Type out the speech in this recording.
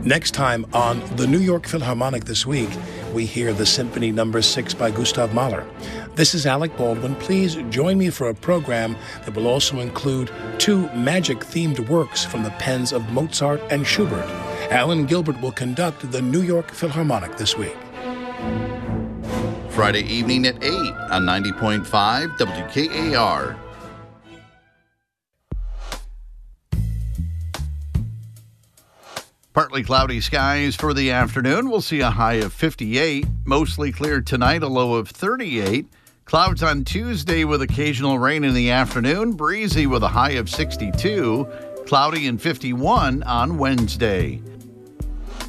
Next time on the New York Philharmonic this week, we hear the Symphony No. 6 by Gustav Mahler. This is Alec Baldwin. Please join me for a program that will also include 2 magic-themed works from the pens of Mozart and Schubert. Alan Gilbert will conduct the New York Philharmonic this week. Friday evening at 8 on 90.5 WKAR. Partly cloudy skies for the afternoon. We'll see a high of 58. Mostly clear tonight, a low of 38. Clouds on Tuesday with occasional rain in the afternoon. Breezy with a high of 62. Cloudy and 51 on Wednesday.